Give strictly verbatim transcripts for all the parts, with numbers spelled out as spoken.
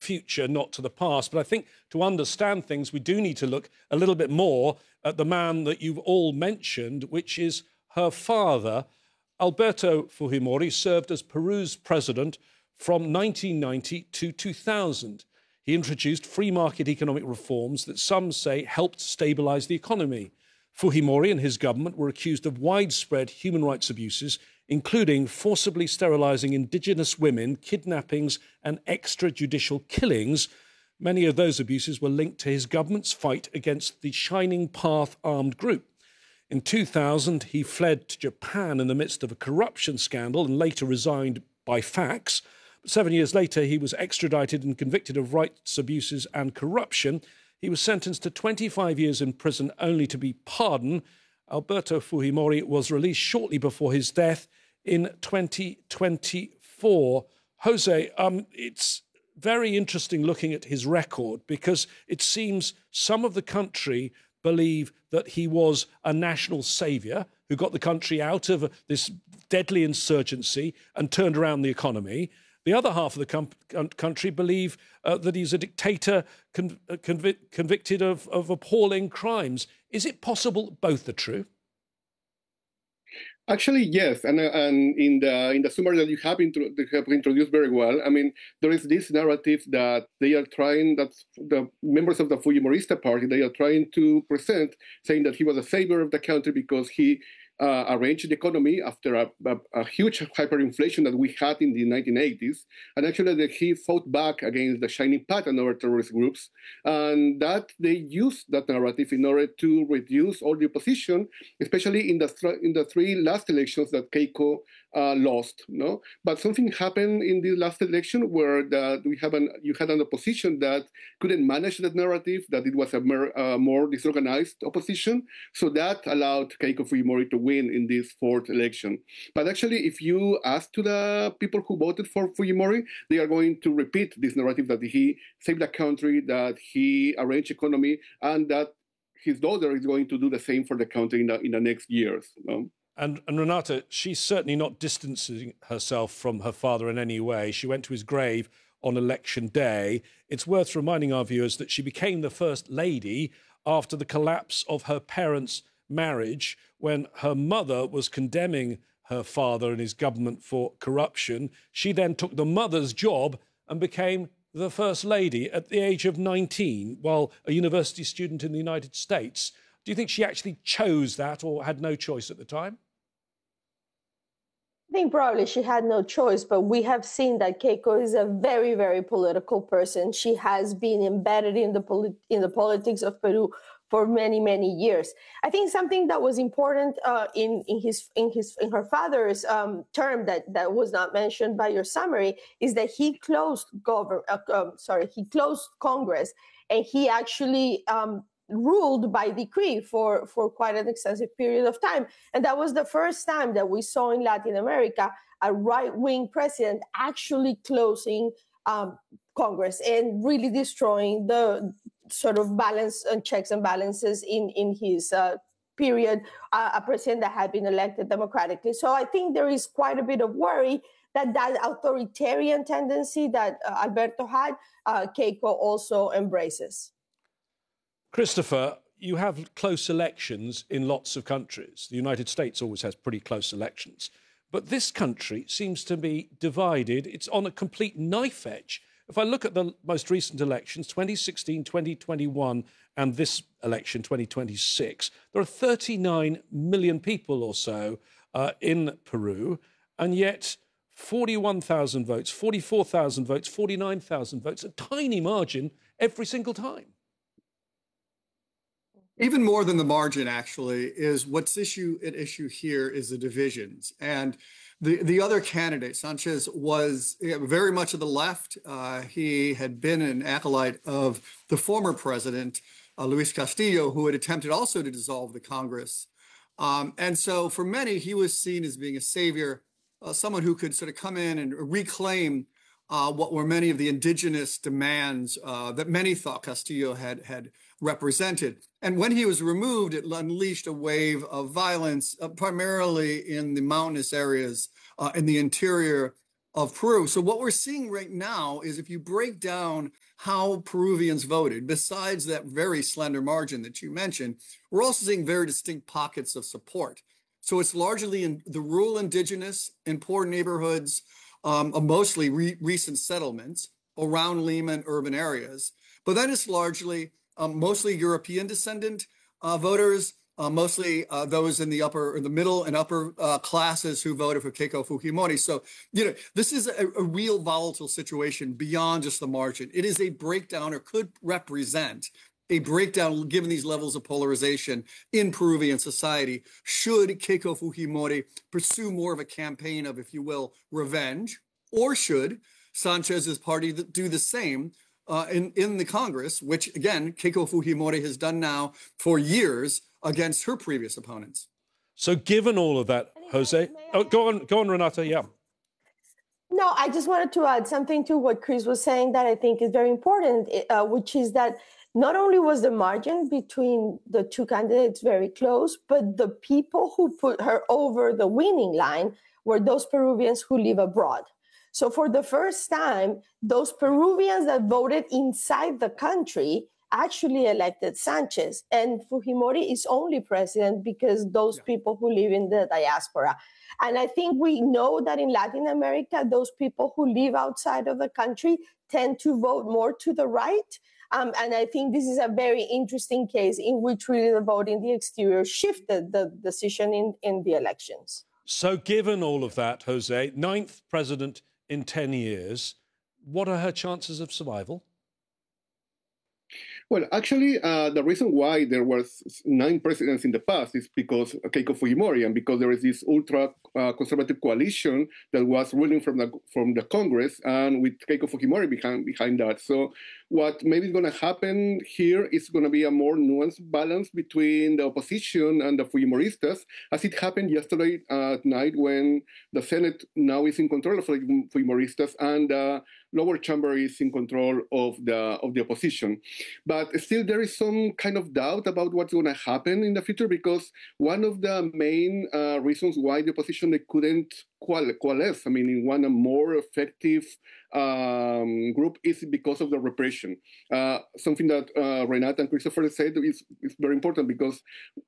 future, not to the past. But I think to understand things, we do need to look a little bit more at the man that you've all mentioned, which is her father. Alberto Fujimori served as Peru's president from nineteen ninety to two thousand. He introduced free market economic reforms that some say helped stabilise the economy. Fujimori and his government were accused of widespread human rights abuses, including forcibly sterilising indigenous women, kidnappings and extrajudicial killings. Many of those abuses were linked to his government's fight against the Shining Path armed group. In two thousand, he fled to Japan in the midst of a corruption scandal and later resigned by fax. Seven years later, he was extradited and convicted of rights abuses and corruption. He was sentenced to twenty-five years in prison only to be pardoned. Alberto Fujimori was released shortly before his death in twenty twenty-four. Jose, um, it's very interesting looking at his record because it seems some of the country believe that he was a national saviour who got the country out of this deadly insurgency and turned around the economy. The other half of the com- country believe uh, that he's a dictator con- convic- convicted of, of appalling crimes. Is it possible both are true? Actually, yes, and uh, and in the in the summary that you have, intro- you have introduced very well. I mean, there is this narrative that they are trying, that the members of the Fujimorista party, they are trying to present, saying that he was a savior of the country because he uh, arranged the economy after a, a, a huge hyperinflation that we had in the nineteen eighties, and actually that he fought back against the Shining Path and other terrorist groups, and that they used that narrative in order to reduce all the opposition, especially in the th- in the three last elections that Keiko uh, lost. No, but something happened in the last election where the, we have an you had an opposition that couldn't manage that narrative, that it was a mer- uh, more disorganized opposition, so that allowed Keiko Fujimori to win in this fourth election. But actually, if you ask to the people who voted for Fujimori, they are going to repeat this narrative that he saved the country, that he arranged economy, and that his daughter is going to do the same for the country in the, in the next years. No? And, and Renata, she's certainly not distancing herself from her father in any way. She went to his grave on election day. It's worth reminding our viewers that she became the first lady after the collapse of her parents' marriage, when her mother was condemning her father and his government for corruption. She then took the mother's job and became the first lady at the age of nineteen, while a university student in the United States. Do you think she actually chose that or had no choice at the time? I think probably she had no choice, but we have seen that Keiko is a very, very political person. She has been embedded in the polit- in the politics of Peru for many, many years. I think something that was important uh, in in his in his in her father's um, term that, that was not mentioned by your summary is that he closed govern uh, um, sorry he closed Congress, and he actually um, ruled by decree for for quite an extensive period of time. And that was the first time that we saw in Latin America a right-wing president actually closing um, Congress and really destroying the sort of balance and checks and balances in, in his uh, period, uh, a president that had been elected democratically. So I think there is quite a bit of worry that that authoritarian tendency that uh, Alberto had, uh, Keiko also embraces. Christopher, you have close elections in lots of countries. The United States always has pretty close elections. But this country seems to be divided. It's on a complete knife edge. If I look at the most recent elections, twenty sixteen, twenty twenty-one, and this election, twenty twenty-six, there are thirty-nine million people or so uh, in Peru, and yet forty-one thousand votes, forty-four thousand votes, forty-nine thousand votes, a tiny margin every single time. Even more than the margin, actually, is what's issue at issue here is the divisions. And the, the other candidate, Sanchez, was very much of the left. Uh, he had been an acolyte of the former president, uh, Luis Castillo, who had attempted also to dissolve the Congress. Um, and so for many, he was seen as being a savior, uh, someone who could sort of come in and reclaim uh, what were many of the indigenous demands uh, that many thought Castillo had, had represented. And when he was removed, it unleashed a wave of violence, uh, primarily in the mountainous areas uh, in the interior of Peru. So what we're seeing right now is if you break down how Peruvians voted, besides that very slender margin that you mentioned, we're also seeing very distinct pockets of support. So it's largely in the rural indigenous and poor neighborhoods, um, of mostly re- recent settlements around Lima and urban areas. But then it's largely um, mostly European descendant uh, voters, uh, mostly uh, those in the upper, or the middle and upper uh, classes who voted for Keiko Fujimori. So, you know, this is a, a real volatile situation beyond just the margin. It is a breakdown, or could represent a breakdown, given these levels of polarization in Peruvian society, should Keiko Fujimori pursue more of a campaign of, if you will, revenge, or should Sanchez's party do the same uh, in, in the Congress, which, again, Keiko Fujimori has done now for years against her previous opponents. So given all of that, Jose, oh, go on, go on, Renata, yeah. No, I just wanted to add something to what Chris was saying that I think is very important, uh, which is that not only was the margin between the two candidates very close, but the people who put her over the winning line were those Peruvians who live abroad. So for the first time, those Peruvians that voted inside the country actually elected Sanchez. And Fujimori is only president because those yeah. people who live in the diaspora. And I think we know that in Latin America, those people who live outside of the country tend to vote more to the right. Um, and I think this is a very interesting case in which really the vote in the exterior shifted the decision in, in the elections. So given all of that, Jose, ninth president in ten years, what are her chances of survival? Well, actually, uh, the reason why there was nine presidents in the past is because of Keiko Fujimori, and because there is this ultra-conservative uh, coalition that was ruling from the from the Congress, and with Keiko Fujimori behind behind that. So what maybe is going to happen here is going to be a more nuanced balance between the opposition and the Fujimoristas, as it happened yesterday uh, at night when the Senate now is in control of the Fujimoristas and the lower chamber is in control of the of the opposition. But still, there is some kind of doubt about what's going to happen in the future, because one of the main uh, reasons why the opposition they couldn't coalesce, I mean, in one a more effective um, group is because of the repression. Uh, something that uh, Renata and Christopher said is, is very important, because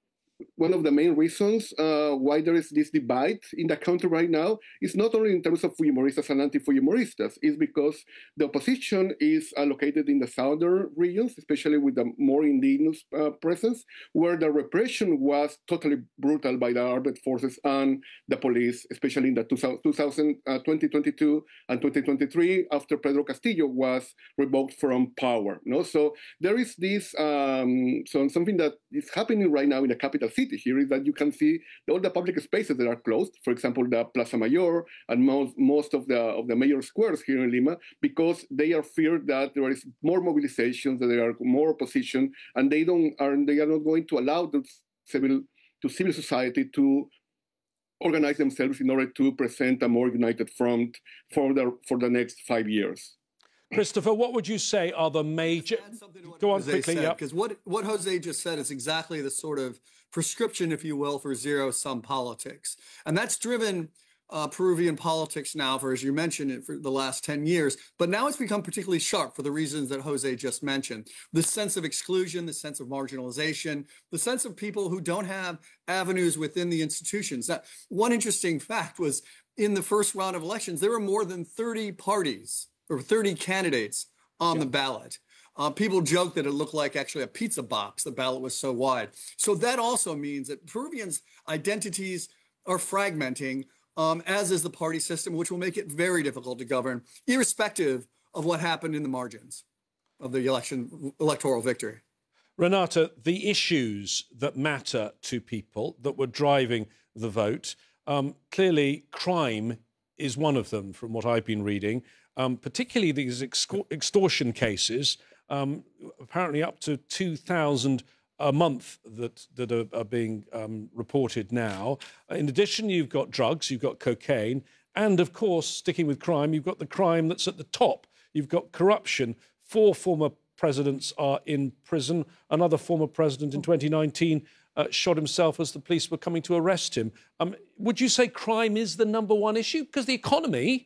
one of the main reasons uh, why there is this divide in the country right now is not only in terms of Fujimoristas and anti-Fujimoristas, it's because the opposition is uh, located in the southern regions, especially with the more indigenous uh, presence, where the repression was totally brutal by the armed forces and the police, especially in the two thousand, uh, twenty twenty-two and twenty twenty-three, after Pedro Castillo was revoked from power. No? So there is this, um, so something that is happening right now in the capital city here is that you can see all the public spaces that are closed, for example, the Plaza Mayor and most, most of the of the major squares here in Lima, because they are feared that there is more mobilizations, that there are more opposition, and they don't are they are not going to allow the civil to civil society to organize themselves in order to present a more united front for the for the next five years. Christopher, what would you say are the major... Go on Jose quickly, said, yeah. Because what, what Jose just said is exactly the sort of prescription, if you will, for zero-sum politics. And that's driven uh, Peruvian politics now for, as you mentioned, it for the last ten years. But now it's become particularly sharp for the reasons that Jose just mentioned. The sense of exclusion, the sense of marginalization, the sense of people who don't have avenues within the institutions. Now, one interesting fact was in the first round of elections, there were more than thirty parties or thirty candidates on yeah. the ballot. Uh, people joke that it looked like actually a pizza box. The ballot was so wide. So that also means that Peruvians' identities are fragmenting, um, as is the party system, which will make it very difficult to govern, irrespective of what happened in the margins of the election electoral victory. Renata, the issues that matter to people that were driving the vote, um, clearly crime is one of them, from what I've been reading. Um, particularly these extortion cases, um, apparently up to two thousand a month that, that are, are being um, reported now. In addition, you've got drugs, you've got cocaine, and of course, sticking with crime, you've got the crime that's at the top. You've got corruption. Four former presidents are in prison. Another former president in twenty nineteen uh, shot himself as the police were coming to arrest him. Um, would you say crime is the number one issue? Because the economy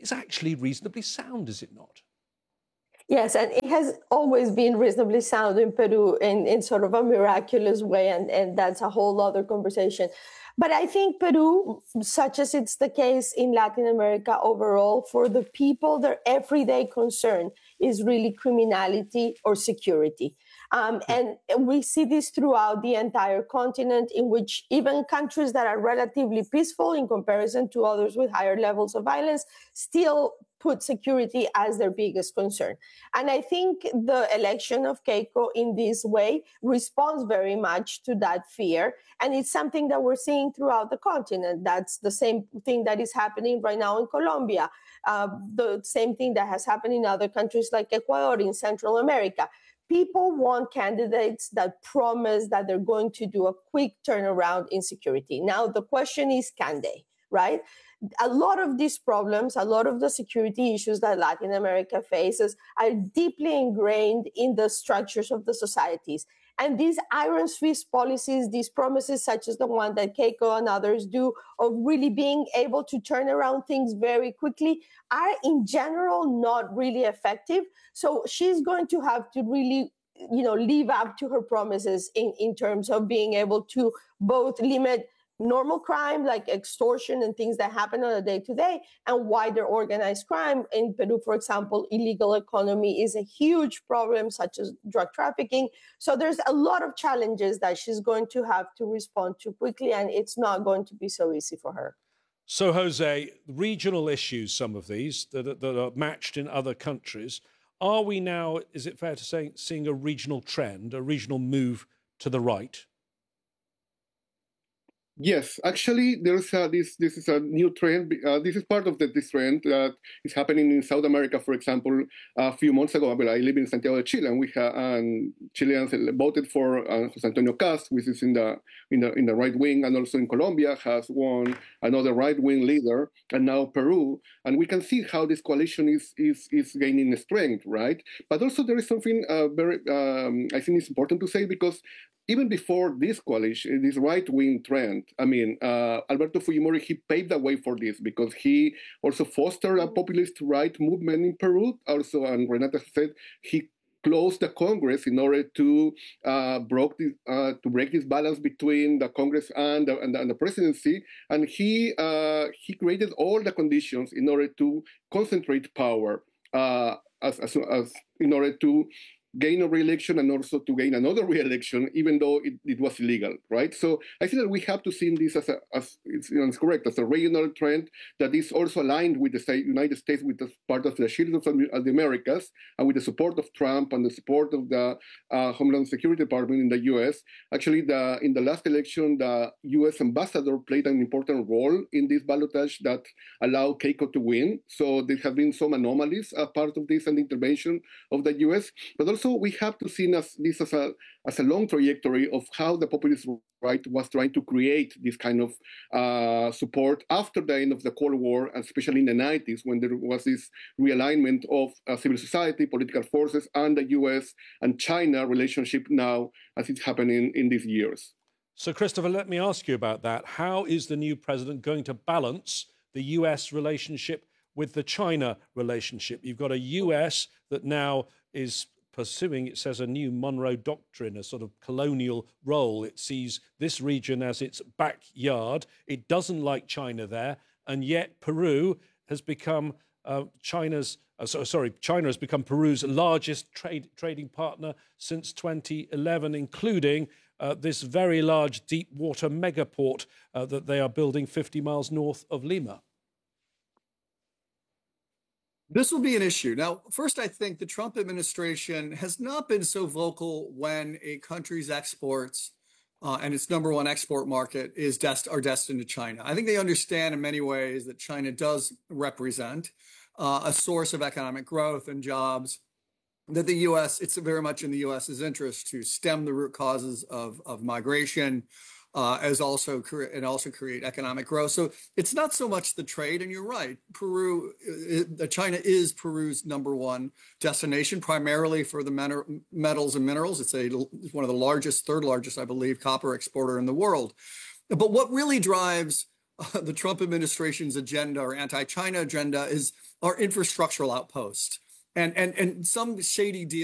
is actually reasonably sound, is it not? Yes, and it has always been reasonably sound in Peru in, in sort of a miraculous way, and, and that's a whole other conversation. But I think Peru, such as it's the case in Latin America overall, for the people, their everyday concern is really criminality or security. Um, and we see this throughout the entire continent, in which even countries that are relatively peaceful in comparison to others with higher levels of violence still put security as their biggest concern. And I think the election of Keiko in this way responds very much to that fear. And it's something that we're seeing throughout the continent. That's the same thing that is happening right now in Colombia, uh, the same thing that has happened in other countries like Ecuador, in Central America. People want candidates that promise that they're going to do a quick turnaround in security. Now, the question is, can they, right? A lot of these problems, a lot of the security issues that Latin America faces are deeply ingrained in the structures of the societies. And these iron fist policies, these promises such as the one that Keiko and others do of really being able to turn around things very quickly are in general not really effective. So she's going to have to really, you know, live up to her promises in, in terms of being able to both limit normal crime like extortion and things that happen on a day-to-day, and wider organized crime. In Peru, for example, illegal economy is a huge problem, such as drug trafficking. So there's a lot of challenges that she's going to have to respond to quickly, and it's not going to be so easy for her. So, Jose, regional issues, some of these that are, that are matched in other countries. Are we now, is it fair to say, seeing a regional trend, a regional move to the right? Yes, actually, there's a, this. This is a new trend. Uh, this is part of the, this trend that is happening in South America. For example, a few months ago, I live in Santiago de Chile, and we have and Chileans voted for uh, José Antonio Cast, which is in the in the in the right wing, and also in Colombia has won another right wing leader, and now Peru, and we can see how this coalition is is is gaining strength, right? But also there is something uh, very um, I think it's important to say, because even before this coalition, this right-wing trend, I mean, uh, Alberto Fujimori, he paved the way for this, because he also fostered a populist right movement in Peru. Also, and Renata said, he closed the Congress in order to uh, broke the, uh, to break this balance between the Congress and the, and the, and the presidency. And he uh, he created all the conditions in order to concentrate power uh, as, as, as in order to gain a re-election and also to gain another re-election, even though it, it was illegal, right? So I think that we have to see this as, a, as it's, you know, it's correct, as a regional trend that is also aligned with the United States, with the part of the Shield of the Americas, and with the support of Trump and the support of the uh, Homeland Security Department in the U S. Actually, the, in the last election, the U S ambassador played an important role in this ballotage that allowed Keiko to win. So there have been some anomalies as part of this and intervention of the U S, but also So we have to see this, this as a as a long trajectory of how the populist right was trying to create this kind of uh, support after the end of the Cold War, especially in the nineties, when there was this realignment of uh, civil society, political forces, and the U S and China relationship now, as it's happening in these years. So, Christopher, let me ask you about that. How is the new president going to balance the U S relationship with the China relationship? You've got a U S that now is pursuing, it says, a new Monroe Doctrine, a sort of colonial role. It sees this region as its backyard. It doesn't like China there, and yet Peru has become uh, China's. Uh, so, sorry, China has become Peru's largest trade trading partner since twenty eleven, including uh, this very large deep water megaport uh, that they are building fifty miles north of Lima. This will be an issue. Now, first, I think the Trump administration has not been so vocal when a country's exports uh, and its number one export market is dest- are destined to China. I think they understand in many ways that China does represent uh, a source of economic growth and jobs, that the U S, it's very much in the U S's interest to stem the root causes of, of migration, Uh, as also cre- and also create economic growth. So it's not so much the trade, and you're right. Peru, it, China is Peru's number one destination, primarily for the men- metals and minerals. It's a it's one of the largest, third largest, I believe, copper exporter in the world. But what really drives uh, the Trump administration's agenda or anti-China agenda is our infrastructural outpost. And, and, and some shady deal